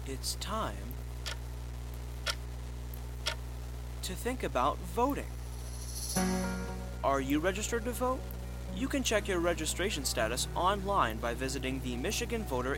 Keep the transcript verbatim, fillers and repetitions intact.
It's time to think about voting. Are you registered to vote? You can check your registration status online by visiting the Michigan Voter